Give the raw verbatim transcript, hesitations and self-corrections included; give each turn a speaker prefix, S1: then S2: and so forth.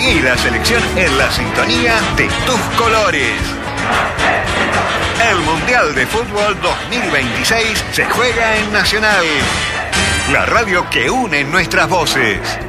S1: Seguí la selección en la sintonía de tus colores. El Mundial de Fútbol dos mil veintiséis se juega en Nacional, la radio que une nuestras voces.